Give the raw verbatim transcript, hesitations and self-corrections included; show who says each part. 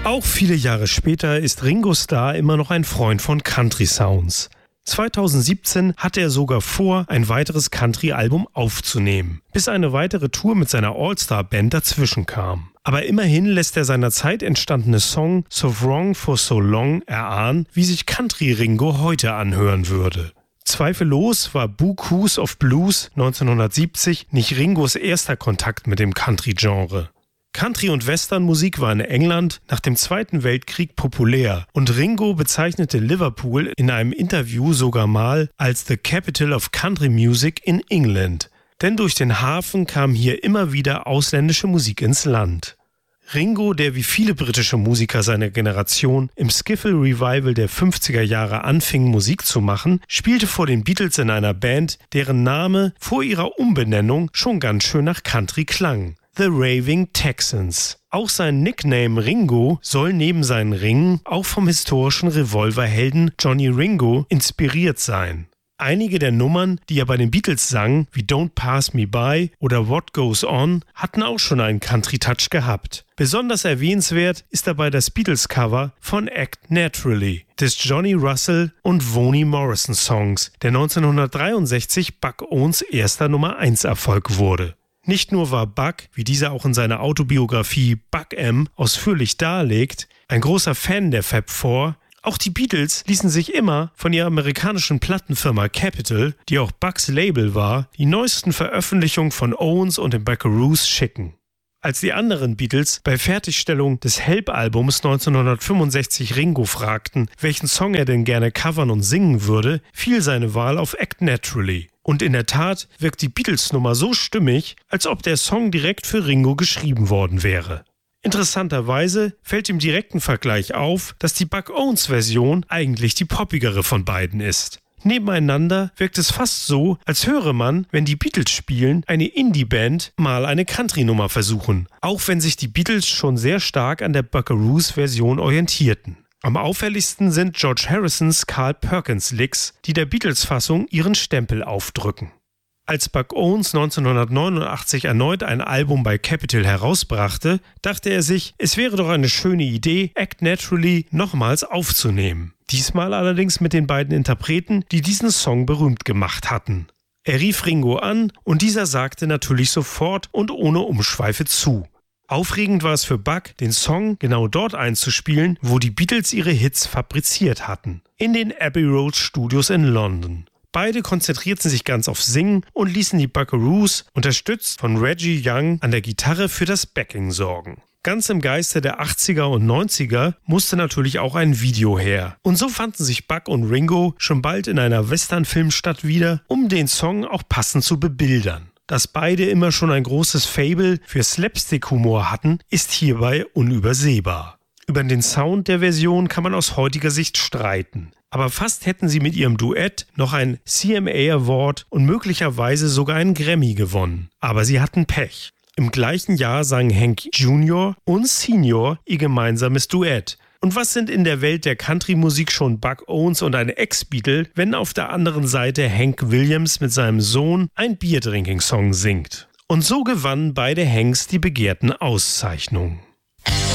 Speaker 1: Auch viele Jahre später ist Ringo Starr immer noch ein Freund von Country-Sounds. zweitausendsiebzehn hatte er sogar vor, ein weiteres Country-Album aufzunehmen, bis eine weitere Tour mit seiner All-Star-Band dazwischen kam. Aber immerhin lässt der seinerzeit entstandene Song So Wrong for So Long erahnen, wie sich Country-Ringo heute anhören würde. Zweifellos war Bucus of Blues neunzehnhundertsiebzig nicht Ringos erster Kontakt mit dem Country-Genre. Country- und Westernmusik war in England nach dem Zweiten Weltkrieg populär und Ringo bezeichnete Liverpool in einem Interview sogar mal als The Capital of Country Music in England. Denn durch den Hafen kam hier immer wieder ausländische Musik ins Land. Ringo, der wie viele britische Musiker seiner Generation im Skiffle-Revival der fünfziger Jahre anfing, Musik zu machen, spielte vor den Beatles in einer Band, deren Name vor ihrer Umbenennung schon ganz schön nach Country klang. The Raving Texans. Auch sein Nickname Ringo soll neben seinen Ringen auch vom historischen Revolverhelden Johnny Ringo inspiriert sein. Einige der Nummern, die er bei den Beatles sang, wie Don't Pass Me By oder What Goes On, hatten auch schon einen Country-Touch gehabt. Besonders erwähnenswert ist dabei das Beatles-Cover von Act Naturally, des Johnny Russell und Vonnie Morrison Songs, der neunzehnhundertdreiundsechzig Buck Owens erster Nummer eins Erfolg wurde. Nicht nur war Buck, wie dieser auch in seiner Autobiografie Buck M. ausführlich darlegt, ein großer Fan der Fab Four, auch die Beatles ließen sich immer von ihrer amerikanischen Plattenfirma Capitol, die auch Bucks Label war, die neuesten Veröffentlichungen von Owens und den Buckaroos schicken. Als die anderen Beatles bei Fertigstellung des Help-Albums neunzehnhundertfünfundsechzig Ringo fragten, welchen Song er denn gerne covern und singen würde, fiel seine Wahl auf Act Naturally. Und in der Tat wirkt die Beatles-Nummer so stimmig, als ob der Song direkt für Ringo geschrieben worden wäre. Interessanterweise fällt im direkten Vergleich auf, dass die Buck-Owens-Version eigentlich die poppigere von beiden ist. Nebeneinander wirkt es fast so, als höre man, wenn die Beatles spielen, eine Indie-Band mal eine Country-Nummer versuchen, auch wenn sich die Beatles schon sehr stark an der Buckaroos-Version orientierten. Am auffälligsten sind George Harrisons Carl Perkins Licks, die der Beatles-Fassung ihren Stempel aufdrücken. Als Buck Owens neunzehnhundertneunundachtzig erneut ein Album bei Capitol herausbrachte, dachte er sich, es wäre doch eine schöne Idee, Act Naturally nochmals aufzunehmen. Diesmal allerdings mit den beiden Interpreten, die diesen Song berühmt gemacht hatten. Er rief Ringo an und dieser sagte natürlich sofort und ohne Umschweife zu. Aufregend war es für Buck, den Song genau dort einzuspielen, wo die Beatles ihre Hits fabriziert hatten, in den Abbey Road Studios in London. Beide konzentrierten sich ganz auf Singen und ließen die Buckaroos, unterstützt von Reggie Young, an der Gitarre für das Backing sorgen. Ganz im Geiste der achtziger und neunziger musste natürlich auch ein Video her. Und so fanden sich Buck und Ringo schon bald in einer Western-Filmstadt wieder, um den Song auch passend zu bebildern. Dass beide immer schon ein großes Faible für Slapstick-Humor hatten, ist hierbei unübersehbar. Über den Sound der Version kann man aus heutiger Sicht streiten. Aber fast hätten sie mit ihrem Duett noch ein C M A Award und möglicherweise sogar einen Grammy gewonnen. Aber sie hatten Pech. Im gleichen Jahr sangen Hank Junior und Senior ihr gemeinsames Duett. Und was sind in der Welt der Country-Musik schon Buck Owens und ein Ex-Beatle, wenn auf der anderen Seite Hank Williams mit seinem Sohn ein Beer-Drinking-Song singt? Und so gewannen beide Hanks die begehrten Auszeichnungen.